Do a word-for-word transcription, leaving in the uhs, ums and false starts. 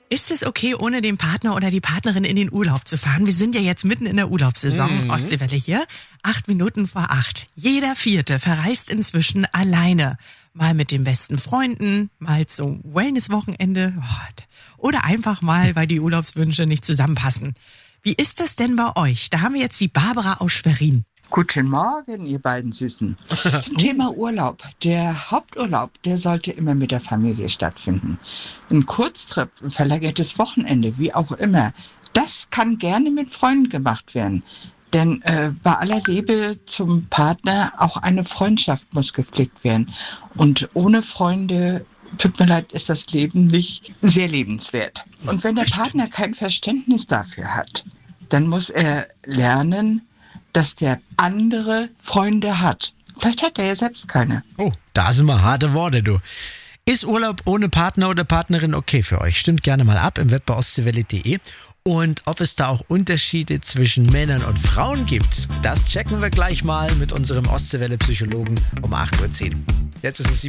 Ist es okay, ohne den Partner oder die Partnerin in den Urlaub zu fahren? Wir sind ja jetzt mitten in der Urlaubssaison, mhm. Ostseewelle hier. Acht Minuten vor acht. Jeder Vierte verreist inzwischen alleine. Mal mit den besten Freunden, mal zum Wellness-Wochenende oder einfach mal, weil die Urlaubswünsche nicht zusammenpassen. Wie ist das denn bei euch? Da haben wir jetzt die Barbara aus Schwerin. Guten Morgen, ihr beiden Süßen. Zum Thema Urlaub. Der Haupturlaub, der sollte immer mit der Familie stattfinden. Ein Kurztrip, ein verlängertes Wochenende, wie auch immer, das kann gerne mit Freunden gemacht werden. Denn äh, bei aller Liebe zum Partner, auch eine Freundschaft muss gepflegt werden. Und ohne Freunde, tut mir leid, ist das Leben nicht sehr lebenswert. Und wenn der Partner kein Verständnis dafür hat, dann muss er lernen, dass der andere Freunde hat. Vielleicht hat er ja selbst keine. Oh, da sind mal harte Worte, du. Ist Urlaub ohne Partner oder Partnerin okay für euch? Stimmt gerne mal ab im Web bei ostseewelle punkt de. Und ob es da auch Unterschiede zwischen Männern und Frauen gibt, das checken wir gleich mal mit unserem Ostseewelle-Psychologen um acht Uhr zehn. Jetzt ist es